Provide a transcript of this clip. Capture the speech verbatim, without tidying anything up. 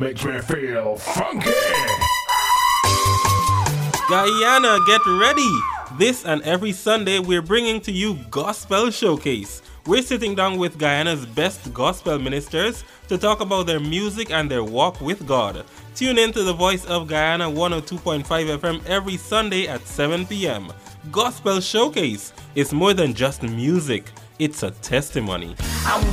makes me feel funky. Guyana, get ready! This and every Sunday we're bringing to you Gospel Showcase. We're sitting down with Guyana's best gospel ministers to talk about their music and their walk with God. Tune in to the Voice of Guyana one oh two point five F M every Sunday at seven p.m. Gospel Showcase is more than just music, it's a testimony.